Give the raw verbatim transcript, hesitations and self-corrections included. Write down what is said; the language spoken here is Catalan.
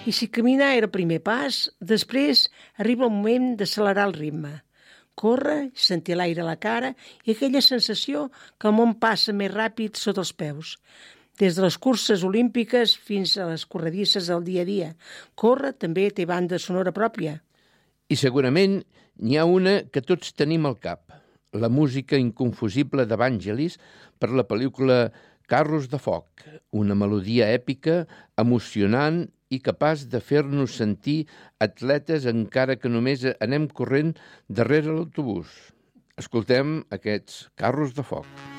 I si caminar era el primer pas, després arriba el moment d'accelerar el ritme. Córrer, sentir l'aire a la cara i aquella sensació que el món passa més ràpid sota els peus. Des de les curses olímpiques fins a les corredisses del dia a dia. Córrer també té banda sonora pròpia. I segurament n'hi ha una que tots tenim al cap, la música inconfusible d'Evangelis per la pel·lícula Carros de foc, una melodia èpica, emocionant i capaç de fer-nos sentir atletes encara que només anem corrent darrere l'autobús. Escoltem aquests Carros de foc.